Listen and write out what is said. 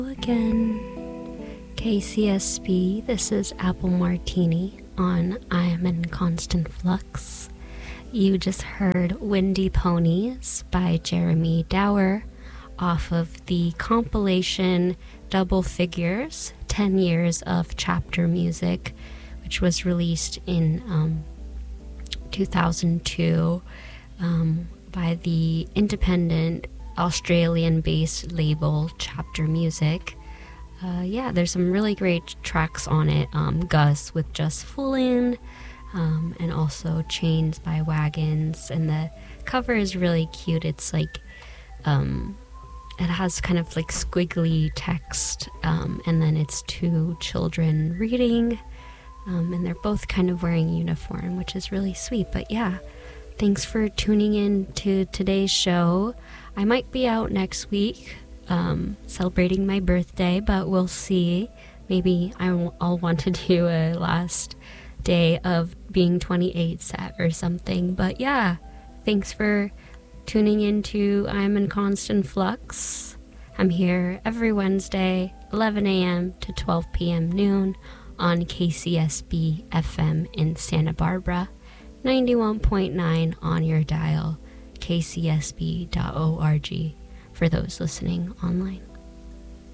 Again, KCSB, this is Apple Martini on I Am in Constant Flux. You just heard Windy Ponies by Jeremy Dower off of the compilation Double Figures, 10 Years of Chapter Music, which was released in 2002 by the independent Australian-based label Chapter Music. There's some really great tracks on it. Gus with Just Foolin', and also Chains by Wagons. And the cover is really cute. It's like, it has kind of like squiggly text, and then it's two children reading, and they're both kind of wearing uniform, which is really sweet. But yeah, thanks for tuning in to today's show. I might be out next week celebrating my birthday, but we'll see. Maybe I'll want to do a last day of being 28 set or something. But yeah, thanks for tuning in to I'm in Constant Flux. I'm here every Wednesday, 11 a.m. to 12 p.m. noon on KCSB FM in Santa Barbara, 91.9 on your dial, kcsb.org, for those listening online.